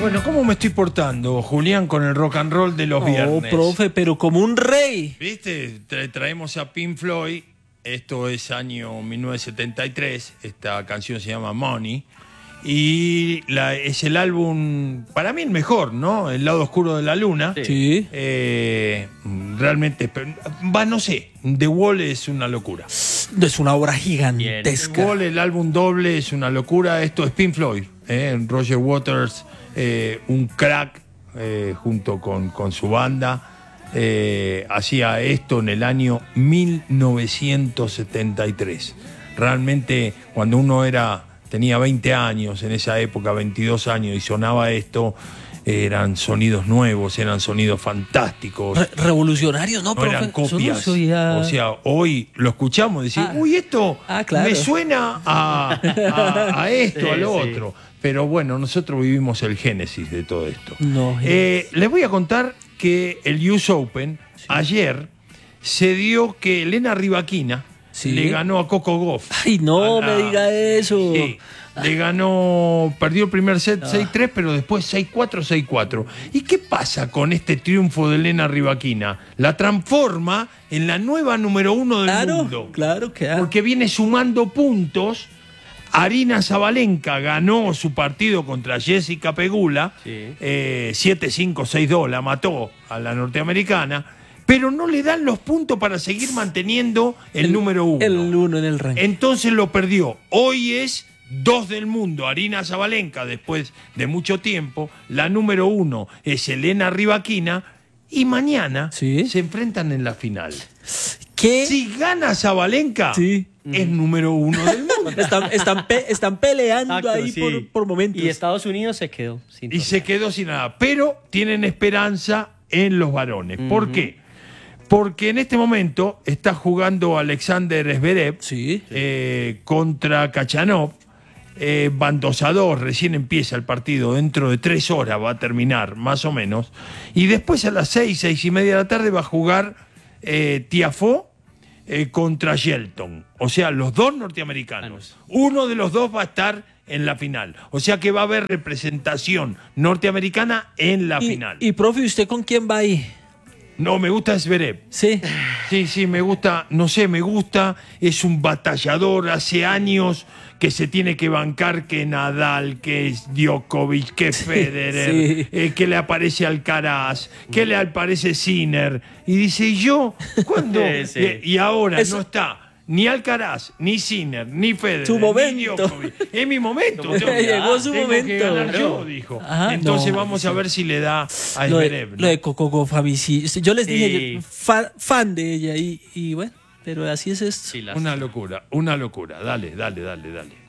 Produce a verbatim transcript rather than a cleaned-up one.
Bueno, ¿cómo me estoy portando, Julián, con el rock and roll de los Oh, viernes? profe, pero como un rey. ¿Viste? Tra- traemos a Pink Floyd. Esto es año mil novecientos setenta y tres. Esta canción se llama Money. Y la, es el álbum, para mí el mejor, ¿no? El lado oscuro de la luna. Sí. Eh, realmente, va, no sé. The Wall es una locura. Es una obra The gigantesca. Wall, el álbum doble, es una locura. Esto es Pink Floyd. ¿eh? Roger Waters, eh, un crack, eh, junto con, con su banda. Eh, hacía esto en el año mil novecientos setenta y tres. Realmente, cuando uno era tenía veinte años, en esa época, veintidós años, y sonaba esto, eran sonidos nuevos, eran sonidos fantásticos. Re- revolucionarios, ¿no? No profe? eran Eso no copias. se oía. O sea, hoy lo escuchamos y decimos, Ah. uy, esto Ah, claro. me suena a, a- a esto, Sí, a lo sí. otro. Pero bueno, nosotros vivimos el génesis de todo esto. No, Eh, les voy a contar que el U S Open, ayer, se dio que Elena Rybakina Sí. le ganó a Coco Gauff. Ay, no A la- me diga eso. Sí, le ganó, perdió el primer set seis tres, pero después seis cuatro, seis cuatro. ¿Y qué pasa con este triunfo de Elena Rybakina? La transforma en la nueva número uno del Claro, mundo. claro que Porque viene sumando puntos. Arina Zabalenka ganó su partido contra Jessica Pegula, Sí. eh, siete cinco, seis dos, la mató a la norteamericana, pero no le dan los puntos para seguir manteniendo el, número uno. El uno en el ranking. Entonces lo perdió. Hoy es dos del mundo, Arina Zabalenka, después de mucho tiempo. La número uno es Elena Rybakina. Y mañana Sí. se enfrentan en la final. ¿Qué? Si gana Zabalenka, Sí. es número uno del mundo. Están, están, pe- están peleando Exacto, ahí sí. por, por momentos. Y Estados Unidos se quedó sin Y se quedó sin nada. Pero tienen esperanza en los varones. ¿Por qué? Porque en este momento está jugando Alexander Zverev Sí. eh, contra Kachanov. Eh, van dos a dos, recién empieza el partido, dentro de tres horas va a terminar, más o menos. Y después a las seis, seis y media de la tarde va a jugar eh, Tiafoe eh, contra Shelton. O sea, los dos norteamericanos. Uno de los dos va a estar en la final. O sea que va a haber representación norteamericana en la Y, final. y profe, ¿usted con quién va ahí? No, me gusta Zverev. Sí. Sí, sí, me gusta, no sé, me gusta, es un batallador, hace años que se tiene que bancar que Nadal, que Djokovic, que Federer, sí. eh, que le aparece Alcaraz, que le aparece Sinner, y dice, ¿y yo? ¿Cuándo? Sí, sí. Y, y ahora Eso- no está ni Alcaraz, ni Sinner, ni Federer, Su ni momento. Djokovic. Es mi momento. Como tengo que- llegó su tengo momento. que ganar yo, Claro. dijo. Ajá, Entonces no, vamos a sí. ver si le da a Lo de, Zverev. ¿no? lo de Coco Gauff, a mí sí. Yo les dije, Sí. yo, fa- fan de ella y, y bueno, pero así es esto. Sí, las- Una locura, una locura. Dale, dale, dale, dale.